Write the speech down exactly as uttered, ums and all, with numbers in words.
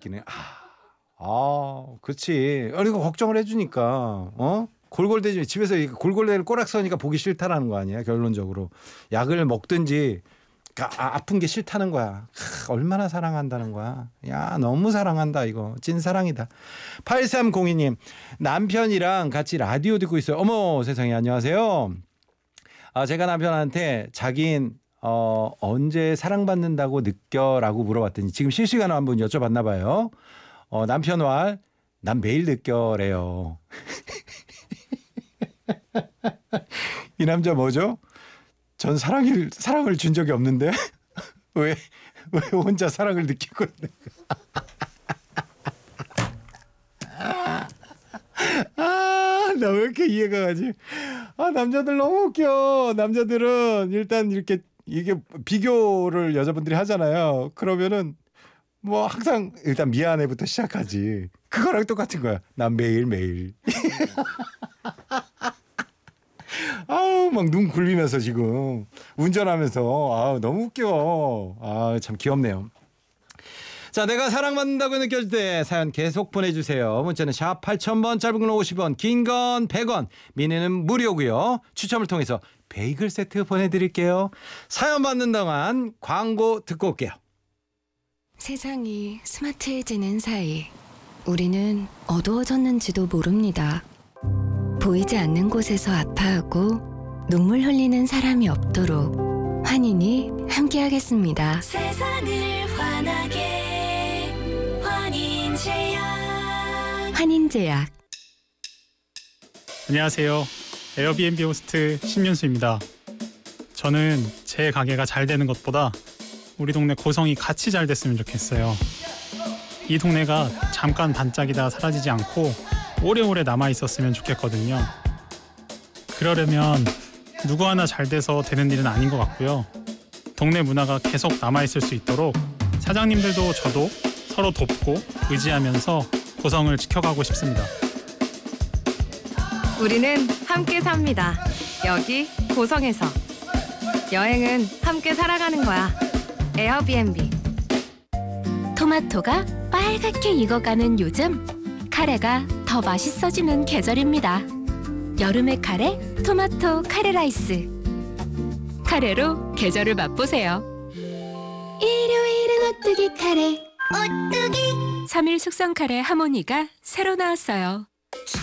느끼네. 아, 아, 그렇지. 그리고 걱정을 해주니까 어 골골대지 집에서 골골대를 꼬락 서니까 보기 싫다라는 거 아니야 결론적으로. 약을 먹든지 아, 아픈 게 싫다는 거야. 하, 얼마나 사랑한다는 거야. 야 너무 사랑한다 이거. 찐사랑이다. 팔삼공이 님 남편이랑 같이 라디오 듣고 있어요. 어머 세상에 안녕하세요. 아 제가 남편한테 자긴 어, 언제 사랑받는다고 느껴라고 물어봤더니 지금 실시간으로 한번 여쭤봤나 봐요. 어, 남편 말 난 매일 느껴래요. 이 남자 뭐죠? 전 사랑을 사랑을 준 적이 없는데 왜, 왜 혼자 사랑을 느끼고 있는 거야? 아, 나 왜 이렇게 이해가 가지? 아, 남자들 너무 웃겨. 남자들은 일단 이렇게 이게 비교를 여자분들이 하잖아요. 그러면은 뭐 항상 일단 미안해부터 시작하지. 그거랑 똑같은 거야. 난 매일 매일. 아우 막 눈 굴리면서 지금 운전하면서 아우 너무 웃겨. 아 참 귀엽네요. 자 내가 사랑받는다고 느껴질 때 사연 계속 보내주세요. 문자는 샵 팔천 번, 짧은 건 오십 원, 긴 건 백 원, 미니는 무료고요. 추첨을 통해서 베이글 세트 보내드릴게요. 사연 받는 동안 광고 듣고 올게요. 세상이 스마트해지는 사이 우리는 어두워졌는지도 모릅니다. 보이지 않는 곳에서 아파하고 눈물 흘리는 사람이 없도록 환인이 함께하겠습니다. 세상을 환하게 환인제약. 환인제약. 안녕하세요. 에어비앤비 호스트 신윤수입니다. 저는 제 가게가 잘 되는 것보다 우리 동네 고성이 같이 잘 됐으면 좋겠어요. 이 동네가 잠깐 반짝이다 사라지지 않고 오래오래 남아있었으면 좋겠거든요. 그러려면 누구 하나 잘 돼서 되는 일은 아닌 것 같고요. 동네 문화가 계속 남아있을 수 있도록 사장님들도 저도 서로 돕고 의지하면서 고성을 지켜가고 싶습니다. 우리는 함께 삽니다. 여기 고성에서. 여행은 함께 살아가는 거야. 에어비앤비. 토마토가 빨갛게 익어가는 요즘 카레가 더 맛있어지는 계절입니다. 여름의 카레, 토마토 카레 라이스. 카레로 계절을 맛보세요. 일요일은 오뚜기 카레. 오뚜기 삼 일 숙성 카레 하모니가 새로 나왔어요.